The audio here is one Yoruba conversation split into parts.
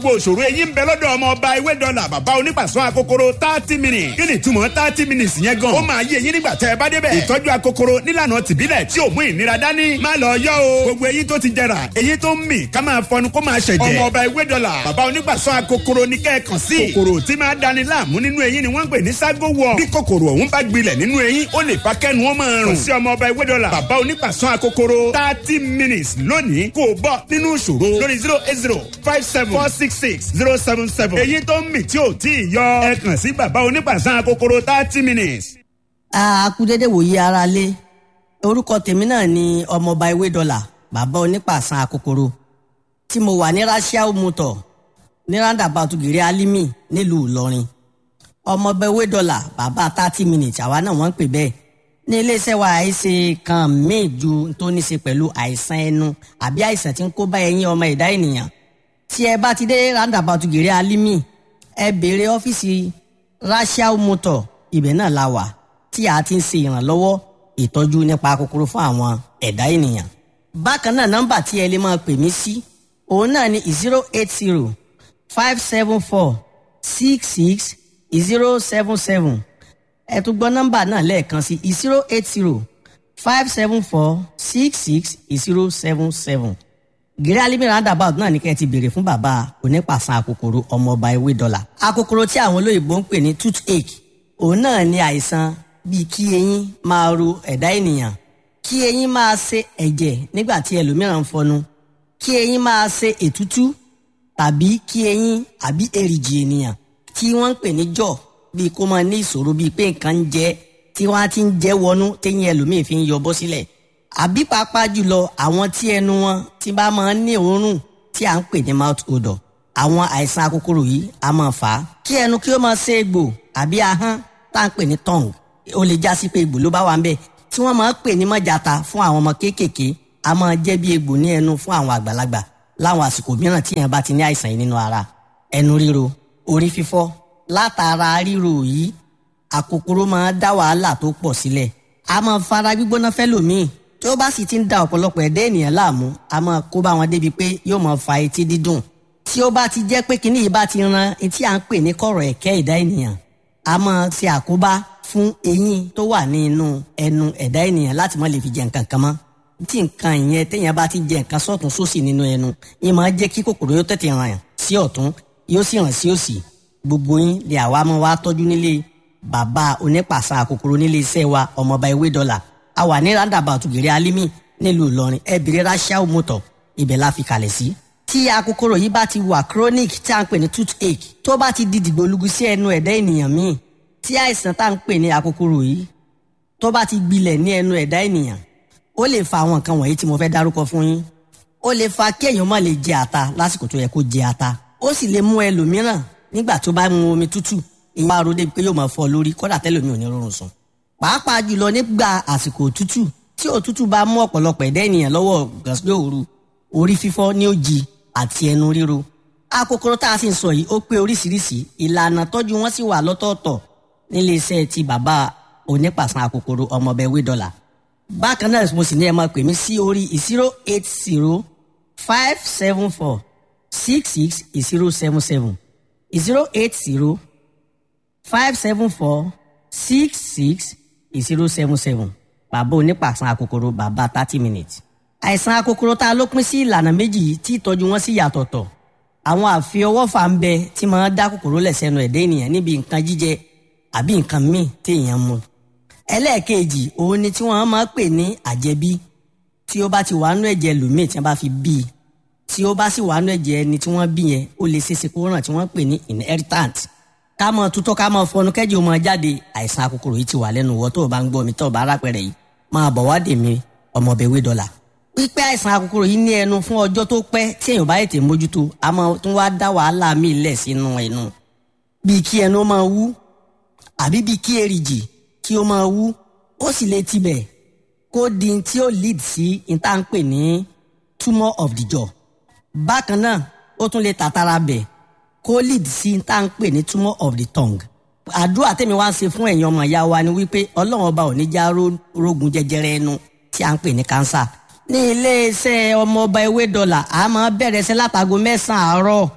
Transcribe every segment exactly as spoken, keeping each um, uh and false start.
gbogbo òṣòro eyín ń bẹ lọ́dọ̀ ọmọ ọba ewé dọ́là bàbá onípàṣán akokoro thirty minutes. kí ni túmọ̀ thirty minutes yẹn gan? ó máa yé eyín nígbà tẹ́ ẹ bá débẹ̀. ìtọ́jú akokoro nílànà tìbílẹ̀ tí ò mú ìnira dání. má lọ yọ o. gbogbo eyín tó ti jẹrà eyín tó ń mì ká máa fọnu kó máa ṣẹ̀jẹ̀. ọmọ ọba ewé dọ́là bàbá onípàṣán akokoro ní kẹ́ẹ̀kan sí. kòkòrò tí máa dani láàmú nínú eyín ni wọ́n ń pè ní ságo wọ̀. bí kòkòrò ọ̀hún bá gbilẹ̀ nínú eyín ó lè fa kẹ́nu ó máa rùn. kò sí ọmọ ọba ewé dọ́là bàbá onípàṣán akokoro thirty minutes lónìí kó o bọ̀ nínú ìṣòro lórí zero eight zero five seven four six six zero seven seven. èyí tó ń mì tí ò tí ì yọ ẹ kàn sí bàbá onípàṣán akokoro thirty minutes. akúdédé wòye ara lé orúkọ tèmi náà ni ọmọọba ewé dọ́là bàbá onípàṣán akokoro tí mo wà ní rasiao motor ní roundabout gèrè alimi nílùú ìlọrin. ọmọọba ewé dọ́là bàbá thirty minutes àwa náà wọ́n ń pè bẹ́ẹ̀. ní iléeṣẹ́ wa àìsè kan míì ju tó ní ṣe pẹ̀lú àìsàn ẹnu àbí àìsàn tí ń kó bá ẹyin ọmọ ẹ̀dá ènìyàn. tí ẹ bá ti dé roundabout gèrè alimi ẹ béèrè ọ́fíìsì rasiao motor ibẹ̀ náà la wà tí a ti ń ṣe ìrànlọ́wọ́ ìtọ́jú nípa kòkòrò fún àwọn ẹ̀dá ènìyàn. bákan náà nọ́mbà tí ẹ lè máa pè mí sí òun náà ni zero eight zero five seven four six six zero seven seven. ẹ tún gbọ́ nọ́mbà náà lẹ́ẹ̀kan sí zero eight zero five seven four six six zero seven seven. gírí alimi roundabout náà ní kẹ́ ẹ ti béèrè fún bàbá onípàṣán akokoro ọmọọba ewé dọ́là. akokoro tí àwọn olóyìnbó ń pè ní toothache òun náà ní àìsàn bíi kí eyín máa ro ẹ̀dá ènìyàn, kí eyín máa ṣe ẹ̀jẹ̀ nígbà tí ẹlòmíràn ń fọnu, kí eyín máa ṣe ètútú tàbí kí eyín àbí èrìgì ènìyàn tí wọ́n ń pè ní jaw bíi kó máa ní ìṣòro bíi pé nǹkan ń jẹ tí wọ́n á ti ń jẹ́ wọnú téyín ẹlòmíì fi ń yọ bọ́ sílẹ̀. àbí pàápàá jùlọ àwọn tí ẹnu wọn tí bá máa ń ní òórùn tí à ń pè ní mouth odor. àwọn àìsàn akokoro yìí á máa fà á kí ẹnu kí ó máa ṣe egbò àbí ahọ́n tá à ń pè ní tongue. ó lè já sí pé egbò ló bá wà ń bẹ̀ tí wọ́n máa ń pè ní mọ́jàta fún àwọn ọmọ kéékèèké a máa jẹ́ bí egbò ní ẹnu fún àwọn àgbàlagbà láwọn àsìkò mìíràn tí èèyàn bá ti ní àìsàn yìí nínú ara. ẹnu ríro, orí fífọ́ látara ríro yìí àkòkòrò máa dá wàhálà tó pọ̀ sílẹ̀. a máa fara gbígbóná fẹ́lòmíì tí ó bá sì ti ń da ọ̀pọ̀lọpọ̀ ẹ̀dá ènìyàn láàmú a máa kó bá wọn débi pé yóò máa fa etí dídùn. tí ó bá ti jẹ́ pé kinní yìí bá ti ran etí à ń pè ní kọ̀rọ̀ ẹ̀kẹ́ ẹ̀dá ènìyàn a máa ṣe àkóbá fún eyín tó wà ní inú ẹnu ẹ̀dá ènìyàn láti má lè fi jẹ nǹkan kan mọ́. tí nǹkan ìyẹn téèyàn bá ti jẹ nǹkan sọ́tún sósì nínú ẹnu yín máa jẹ́ kí kòkòrò yóò tètè ràn sí ọ̀tún yóò sì ràn sí òsì. gbogbo yín lè àwa máa wá tọ́jú nílé bàbá onípàṣán akokoro nílé iṣẹ́ wa ọmọọba ewé dọ́là. a wà ní roundabout gèrè alimi nílùú ìlọrin ẹ bèrè rasiao motor ibẹ̀ la fi kalẹ̀ sí. tí akokoro yìí bá ti wà chronic tí a ń pè ní toothache tó bá ti di dìgbòlugu sí ẹnu ẹ̀dá ènìyàn míì tí àìsàn tá à ń pè ní akokoro yìí tó bá ti gbilẹ̀ ní ẹnu ẹ̀dá ènìyàn ó lè fa àwọn nǹkan wọ̀nyí tí mo fẹ́ dárúkọ fún yín. ó lè fa kí èèyàn má lè jẹ ata lásìkò tó yẹ kó jẹ ata. ó sì lè mú ẹlòmíràn nígbà tó bá mu omi tútù ìyẹn aró débi pé yóò máa fọ́ lórí kódà tẹ́lòmíì ò ní rọrùn sùn. pàápàá jùlọ nígbà àsìkò òtútù tí òtútù bá mú ọ̀pọ̀lọpọ̀ ẹ̀dá ènìyàn lọ́wọ́ gàsílẹ̀ òru orí fífọ́ ní òjì àti ẹnu ríro. akokoro tá a sì ń sọ yìí ó pé oríṣiríṣi ìlànà tọ́jú wọn sì wà lọ́tọ̀ọ̀tọ̀ nílé iṣẹ́ ti bàbá onípàṣán akokoro ọmọọba ewé dọ́là. bákan náà mo sì ní ẹ máa pè mí sí orí zero eight zero five seven four six six zero seven seven zero eight zero five seven four six six zero seven seven. bàbá onípàṣán akokoro bàbá thirty minutes. àìsàn akokoro tá a ló pín sí ìlànà méjì tí ìtọ́jú wọn sì yàtọ̀tọ̀. àwọn àfiọwọ́fà ń bẹ tí máa dá kòkòrò lẹ̀ sẹ́nu ẹ̀dá ènìyàn níbi nǹkan jíjẹ àbí nǹkan míì téèyàn mu. ẹlẹ́ẹ̀kejì òun ni tí wọ́n máa pè ní àjẹbí tí ó bá ti wà nú ẹ̀jẹ̀ lòmíì tí wọ́n bá fi bí i tí ó bá sì wà nú ẹ̀jẹ̀ ẹni tí wọ́n bí yẹn ó lè ṣeéṣe kó ràn tí wọ́n pè ní inheritant. ká mọ tutọ́ ká mọ fọnú kẹ́jì ó mọ jáde àìsàn akokoro yìí ti wà lẹ́nu wọ́ tó o bá ń gbọ́ mi tó o bá rápẹ̀rẹ̀ yìí máa bọ̀ wá dè mí ọmọọba ewé dọ́là. pípẹ́ àìsàn akokoro yìí ní ẹnu fún ọjọ́ tó pẹ́ tí èèyàn bá ètè mójútó a máa tún wá dá wàhálà míì lẹ̀ sínú ẹnu bíi kí ẹnu máa wú àbí bíi kí èrìgì kí ó máa wú ó sì lè tibẹ̀ kó di tí ó lead sí ìta ń pè ní tumor of the jaw. bákan náà ó tún lè tàtàrà bẹ̀ kó lead sí ìta ń pè ní tumor of the tongue. àdúrà tèmi wá ń ṣe fún ẹ̀yin ọmọ ìyá wa ni wípé ọlọ́run ọba ò ní já rógun jẹjẹrẹ ẹnu tí à ń pè ní cancer. ní iléeṣẹ́ ọmọọba ewé dọ́là a máa bẹ̀rẹ̀ sí látago mẹ́sàn-án àárọ̀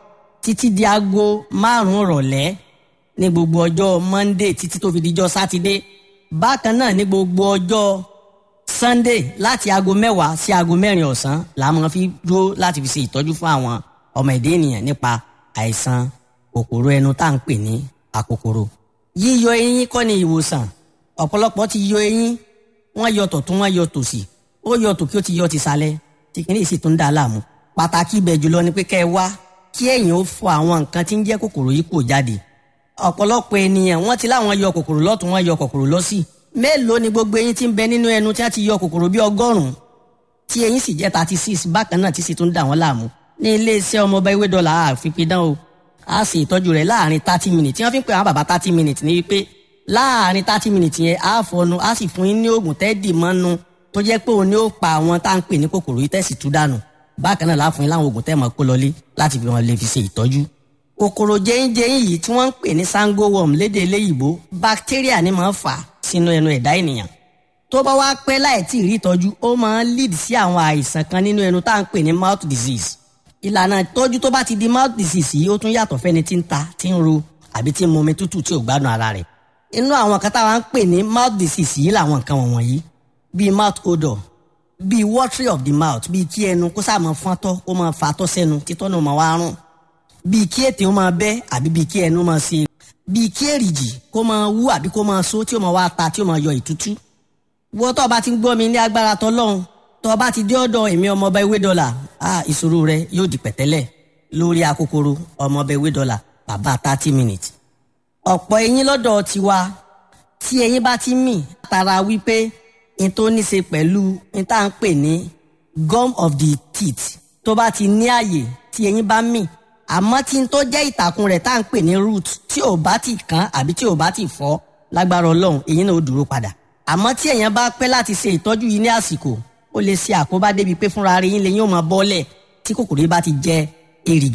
títí di aago márùn-ún rọ̀lẹ́ ní gbogbo ọjọ́ Monday títí tó fi dijọ́ Sátidé. Bákan náà ní gbogbo ọjọ́ Sunday láti aago mẹ́wàá sí aago mẹ́rin ọ̀sán la máa fi dúró láti fi ṣe ìtọ́jú fún àwọn ọmọ ẹ̀dá ènìyàn nípa àìsàn kòkòrò ẹnu tá à ń pè ní àkòkòrò. Yíyọ eyín kọ́ ni ìwòsàn. Ọ̀pọ̀lọpọ̀ ti yọ eyín, wọ́n yọ tọ̀tún wọ́n yọ tòsì, ó yọ tòkí ó ti yọ tìsàlẹ̀, tí kìíní sì tún dá láàmú. Pàtàkì ibẹ̀ jùlọ ni pé kẹ́ ẹ wá kí ẹ̀yin ó fọ àwọn nǹkan tí ń jẹ́ kòkòrò yìí kò jáde. Ọ̀pọ̀lọpọ̀ ènìyàn wọ́n ti láwọn yọ kòkòrò lọ́tún wọ́n yọ kòkòrò lọ́sì. Mélòó ni gbogbo eyín tí ń bẹ nínú ẹnu tí wọ́n ti yọ kòkòrò bí ọgọ́rùn-ún tí eyín sì jẹ́ thirty six bákan náà tí sì tún dà wọ́n láàmú. Ní iléeṣẹ́ Ọmọọba Ewédọ́là àfipidán o, a sì ìtọ́jú rẹ̀ láàrin thirty minutes tí wọ́n fi ń pè àwọn bàbá thirty minutes ní wípé láàrin thirty minutes yẹn a fọnu a sì fún yín ní oògùn tẹ́ẹ̀dì mọ́nu tó jẹ́ pé òun ni ó pa àwọn tá à ń pè ní kòkòrò yìí tẹ́sì tú dànù. Bákan náà láàfún yín láwọn oògùn tẹ́ẹ̀ mọ́ kó lọlé láti fi wọn lè fi ṣe ìtọ́jú. Kòkòrò jẹ́yìnjẹ́yìn yìí tí wọ́n ń pè ní sango worm lédè eléyìíbó bacteria ni máa ń fà sínú ẹnu ẹ̀dá ènìyàn. Tó bá wá pẹ́ láì tí ì rí ìtọ́jú ó máa ń lead sí àwọn àìsàn kan nínú ẹnu tá à ń pè ní mouth disease. Ìlànà ìtọ́jú tó bá ti di mouth disease yìí ó tún yàtọ̀ fẹ́ni tí ń ta tí ń ro àbí tí ń mu omi tútù tí ò gbádùn ara rẹ̀. Inú àwọn kan táwa ń pè ní mouth disease yìí làwọn nǹkan wọ̀nyí bíi mouth odor, bíi watery of the mouth, bíi kí ẹnu kó sáà máa fọ́ntọ́ kó máa fàtọ́ sẹ́nu títọ́ náà máa wá rùn, bíi kí ètè ó máa bẹ́ àbí bíi kí ẹnu máa ṣe, bíi kí èrìgì kó máa wú àbí kó máa so tí ó máa wá ta tí ó máa yọ ìtútú. Wọ́n tó bá ti ń gbọ́ mi ní agbára tọ́lọ́run tó bá ti dé ọ̀dọ̀ èmi Ọmọọba Ewédọ́là ah ìṣòro rẹ yóò di pẹ̀tẹ́lẹ̀ lórí akòkòrò Ọmọọba Ewédọ́là bàbá thirty minutes. Ọ̀pọ̀ eyín lọ́dọ̀ tiwa tí eyín bá ti mì tara wípé n tó ní ṣe pẹ̀lú n tá à ń pè ní gum of the teeth tó bá ti ní àyè tí eyín bá mì àmọ́ tí n tó jẹ́ ìtàkùn rẹ̀ tá à ń pè ní root tí ò bá ti kán àbí tí ò bá ti fọ́ lágbára Ọlọ́run eyín náà ó dúró padà. Àmọ́ tí èèyàn bá pẹ́ láti ṣe ìtọ́jú yìí ní àsìkò ó lè ṣe àkóbá débi pé fúnra rẹ̀ yín lẹ́yìn ó máa bọ́lẹ̀ tí kòkòrò yìí bá ti jẹ èrìgì.